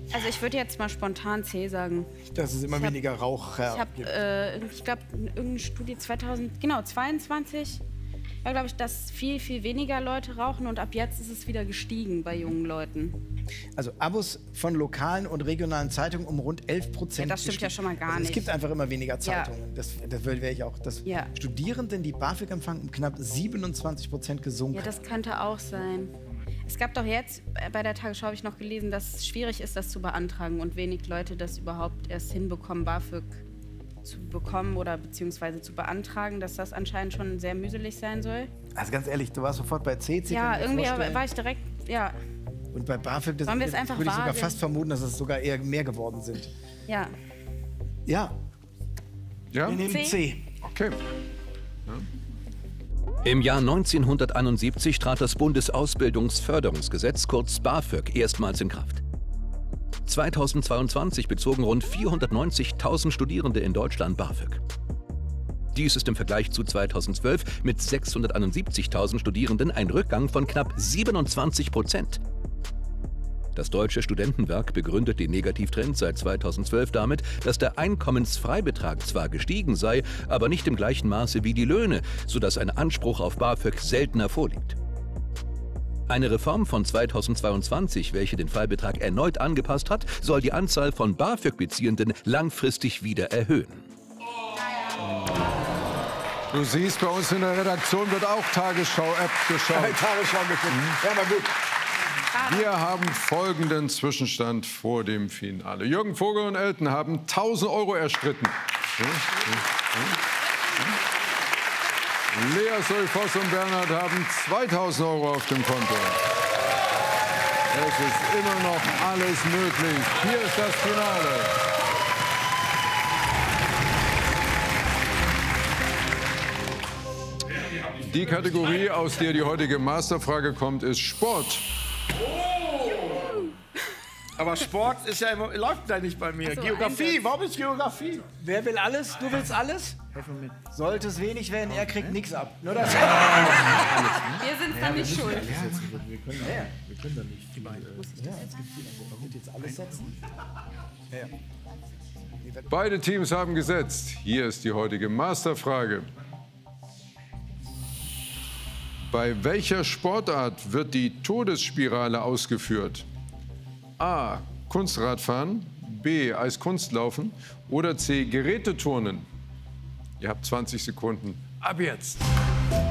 Also ich würde jetzt mal spontan C sagen. Dass es immer weniger Raucher gibt. Ich glaube, irgendeine Studie 2022 war, glaube ich, dass viel, viel weniger Leute rauchen und ab jetzt ist es wieder gestiegen bei jungen Leuten. Also Abos von lokalen und regionalen Zeitungen um rund 11%. Ja, das stimmt ja schon mal gar nicht. Es gibt einfach immer weniger Zeitungen. Ja. Das wäre ich auch. Dass Studierenden, die BAföG empfangen, um knapp 27% gesunken. Ja, das könnte auch sein. Es gab doch jetzt, bei der Tagesschau habe ich noch gelesen, dass es schwierig ist, das zu beantragen und wenig Leute das überhaupt erst hinbekommen, BAföG zu bekommen oder beziehungsweise zu beantragen, dass das anscheinend schon sehr mühselig sein soll. Also ganz ehrlich, du warst sofort bei C. Ja, irgendwie war ich direkt, ja. Und bei BAföG, das würde ich sogar fast vermuten, dass es sogar eher mehr geworden sind. Ja. Ja. Ja? Wir nehmen C. Okay. Ja. Im Jahr 1971 trat das Bundesausbildungsförderungsgesetz, kurz BAföG, erstmals in Kraft. 2022 bezogen rund 490.000 Studierende in Deutschland BAföG. Dies ist im Vergleich zu 2012 mit 671.000 Studierenden ein Rückgang von knapp 27%. Das Deutsche Studentenwerk begründet den Negativtrend seit 2012 damit, dass der Einkommensfreibetrag zwar gestiegen sei, aber nicht im gleichen Maße wie die Löhne, sodass ein Anspruch auf BAföG seltener vorliegt. Eine Reform von 2022, welche den Freibetrag erneut angepasst hat, soll die Anzahl von BAföG-Beziehenden langfristig wieder erhöhen. Du siehst, bei uns in der Redaktion wird auch Tagesschau-App geschaut. Tagesschau geguckt. Ja, aber gut. Wir haben folgenden Zwischenstand vor dem Finale. Jürgen Vogel und Elton haben 1.000 € erstritten. Lea Soll-Voss und Bernhard haben 2.000 € auf dem Konto. Es ist immer noch alles möglich. Hier ist das Finale. Die Kategorie, aus der die heutige Masterfrage kommt, ist Sport. Aber Sport ist ja immer, läuft da nicht bei mir. So, Geografie, warum ist Geografie? Wer will alles? Du willst alles? Sollte es wenig werden, er kriegt nichts ab. Nur das. Wir sind dann nicht schuld. Wir können da nicht. Die beiden. Man wird jetzt alles setzen. Beide Teams haben gesetzt. Hier ist die heutige Masterfrage. Bei welcher Sportart wird die Todesspirale ausgeführt? A. Kunstradfahren, B. Eiskunstlaufen oder C. Geräteturnen? Ihr habt 20 Sekunden. Ab jetzt!